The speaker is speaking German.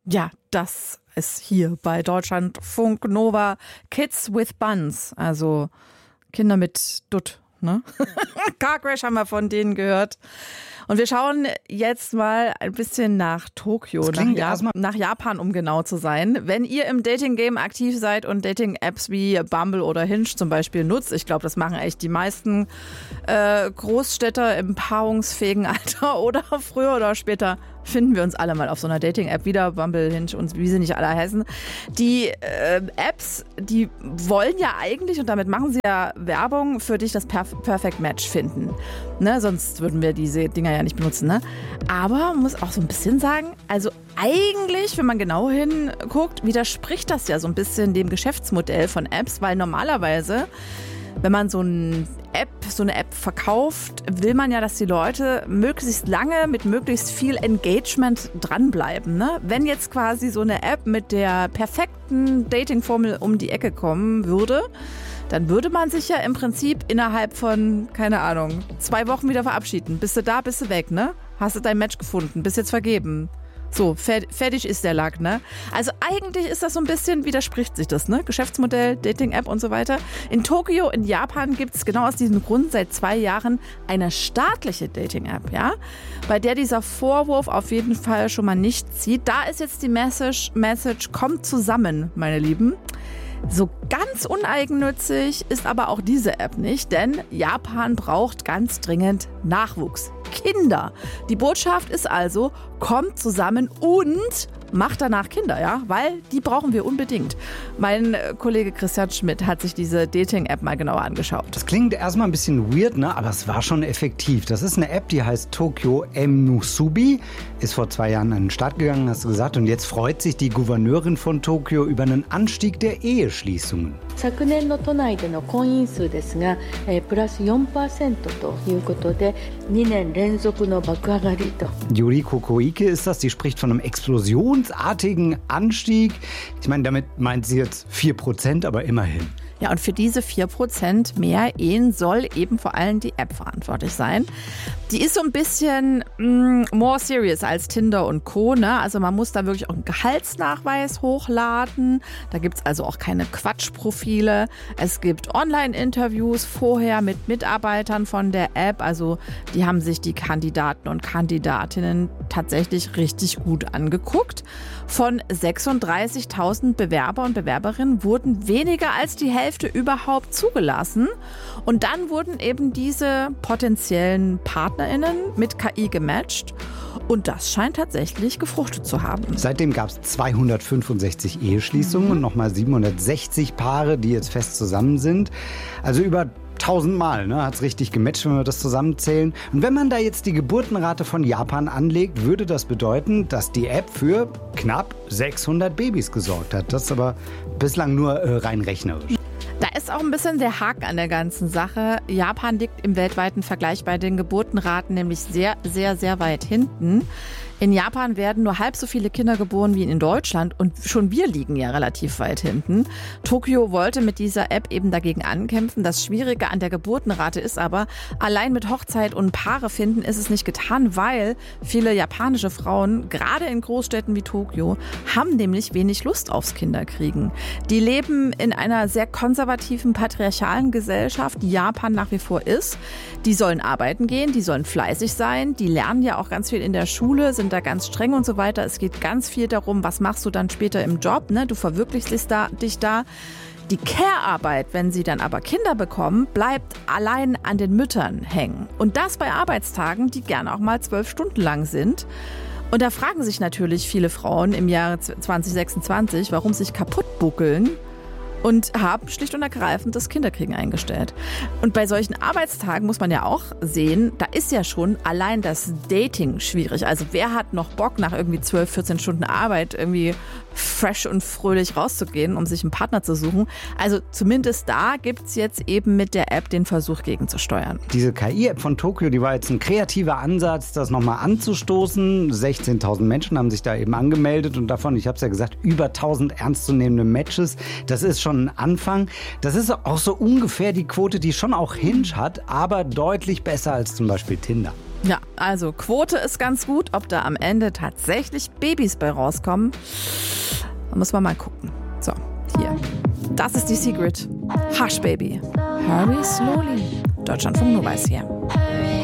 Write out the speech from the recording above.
Ja, das ist hier bei Deutschlandfunk Nova Kids with Buns, also Kinder mit Dutt. Ne? Car Crash haben wir von denen gehört. Und wir schauen jetzt mal ein bisschen nach Tokio, nach Japan, um genau zu sein. Wenn ihr im Dating-Game aktiv seid und Dating-Apps wie Bumble oder Hinge zum Beispiel nutzt, ich glaube, das machen echt die meisten Großstädter im paarungsfähigen Alter oder früher oder später finden wir uns alle mal auf so einer Dating-App wieder, Bumble, Hinge und wie sie nicht alle heißen. Die Apps, die wollen ja eigentlich, und damit machen sie ja Werbung, für dich das Perfect Match finden. Ne? Sonst würden wir diese Dinger ja nicht benutzen. Ne? Aber man muss auch so ein bisschen sagen, also eigentlich, wenn man genau hinguckt, widerspricht das ja so ein bisschen dem Geschäftsmodell von Apps, weil normalerweise, wenn man so eine App verkauft, will man ja, dass die Leute möglichst lange mit möglichst viel Engagement dranbleiben. Ne? Wenn jetzt quasi so eine App mit der perfekten Dating-Formel um die Ecke kommen würde, dann würde man sich ja im Prinzip innerhalb von, keine Ahnung, 2 Wochen wieder verabschieden. Bist du da, bist du weg, ne? Hast du dein Match gefunden, bist jetzt vergeben. So, fertig ist der Lack, ne? Also eigentlich ist das so ein bisschen, widerspricht sich das, ne? Geschäftsmodell, Dating-App und so weiter. In Tokio, in Japan gibt es genau aus diesem Grund seit 2 Jahren eine staatliche Dating-App, ja? Bei der dieser Vorwurf auf jeden Fall schon mal nicht zieht. Da ist jetzt die Message, kommt zusammen, meine Lieben. So ganz uneigennützig ist aber auch diese App nicht, denn Japan braucht ganz dringend Nachwuchs. Kinder. Die Botschaft ist also, kommt zusammen und macht danach Kinder, ja, weil die brauchen wir unbedingt. Mein Kollege Christian Schmidt hat sich diese Dating-App mal genauer angeschaut. Das klingt erstmal ein bisschen weird, ne? Aber es war schon effektiv. Das ist eine App, die heißt Tokyo M-Musubi. Ist vor 2 Jahren an den Start gegangen, hast du gesagt. Und jetzt freut sich die Gouverneurin von Tokio über einen Anstieg der Eheschließungen. 昨年の都内での婚姻数ですが、プラス 4% ということで、2年連続の爆上がりと。 Yuriko Koike ist das, die spricht von einem explosionsartigen Anstieg. Ich meine, damit meint sie jetzt 4%, aber immerhin. Ja, und für diese 4% mehr Ehen soll eben vor allem die App verantwortlich sein. Die ist so ein bisschen more serious als Tinder und Co. Ne? Also man muss da wirklich auch einen Gehaltsnachweis hochladen. Da gibt es also auch keine Quatschprofile. Es gibt Online-Interviews vorher mit Mitarbeitern von der App. Also die haben sich die Kandidaten und Kandidatinnen tatsächlich richtig gut angeguckt. Von 36.000 Bewerber und Bewerberinnen wurden weniger als die Hälfte überhaupt zugelassen. Und dann wurden eben diese potenziellen PartnerInnen mit KI gematcht. Und das scheint tatsächlich gefruchtet zu haben. Seitdem gab es 265 Eheschließungen und nochmal 760 Paare, die jetzt fest zusammen sind. Also über 1000 Mal, ne, hat es richtig gematcht, wenn wir das zusammenzählen. Und wenn man da jetzt die Geburtenrate von Japan anlegt, würde das bedeuten, dass die App für knapp 600 Babys gesorgt hat. Das ist aber bislang nur rein rechnerisch. Da ist auch ein bisschen der Haken an der ganzen Sache. Japan liegt im weltweiten Vergleich bei den Geburtenraten nämlich sehr, sehr, sehr weit hinten. In Japan werden nur halb so viele Kinder geboren wie in Deutschland und schon wir liegen ja relativ weit hinten. Tokio wollte mit dieser App eben dagegen ankämpfen. Das Schwierige an der Geburtenrate ist aber, allein mit Hochzeit und Paare finden ist es nicht getan, weil viele japanische Frauen, gerade in Großstädten wie Tokio, haben nämlich wenig Lust aufs Kinderkriegen. Die leben in einer sehr konservativen, patriarchalen Gesellschaft, die Japan nach wie vor ist. Die sollen arbeiten gehen, die sollen fleißig sein, die lernen ja auch ganz viel in der Schule, sind da ganz streng und so weiter. Es geht ganz viel darum, was machst du dann später im Job, ne? Du verwirklichst dich da. Die Care-Arbeit, wenn sie dann aber Kinder bekommen, bleibt allein an den Müttern hängen. Und das bei Arbeitstagen, die gerne auch mal 12 Stunden lang sind. Und da fragen sich natürlich viele Frauen im Jahre 2026, warum sich kaputt buckeln. Und haben schlicht und ergreifend das Kinderkriegen eingestellt. Und bei solchen Arbeitstagen muss man ja auch sehen, da ist ja schon allein das Dating schwierig. Also wer hat noch Bock, nach irgendwie 12, 14 Stunden Arbeit irgendwie fresh und fröhlich rauszugehen, um sich einen Partner zu suchen? Also zumindest da gibt es jetzt eben mit der App den Versuch gegenzusteuern. Diese KI-App von Tokio, die war jetzt ein kreativer Ansatz, das nochmal anzustoßen. 16.000 Menschen haben sich da eben angemeldet und davon, ich habe es ja gesagt, über 1.000 ernstzunehmende Matches. Das ist schon ein Anfang. Das ist auch so ungefähr die Quote, die schon auch Hinge hat, aber deutlich besser als zum Beispiel Tinder. Ja, also Quote ist ganz gut. Ob da am Ende tatsächlich Babys bei rauskommen, da muss man mal gucken. So, hier. Das ist die Secret. Hush Baby. Hurry slowly. Deutschlandfunk Nova ist hier.